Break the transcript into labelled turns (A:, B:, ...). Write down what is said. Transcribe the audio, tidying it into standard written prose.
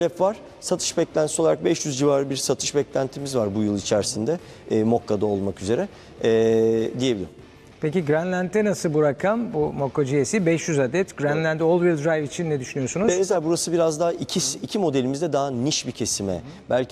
A: Hedef var. Satış beklentisi olarak 500 civarı bir satış beklentimiz var bu yıl içerisinde. Mokka'da olmak üzere diyebilirim.
B: Peki Grandland'de nasıl bu rakam? Bu Mokka GS'i 500 adet. Grandland'de all-wheel drive için ne düşünüyorsunuz?
A: Benzer, burası biraz daha iki modelimizde daha niş bir kesime. Belki